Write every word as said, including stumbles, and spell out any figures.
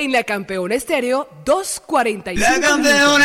en la Campeona Estéreo doscientos cuarenta y cinco. La Campeona